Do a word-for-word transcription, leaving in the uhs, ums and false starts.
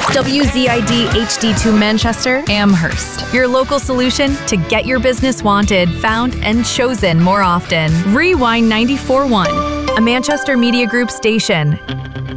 W Z I D H D two Manchester, Amherst, your local solution to get your business wanted, found, and chosen more often. Rewind ninety-four point one, a Manchester Media Group station.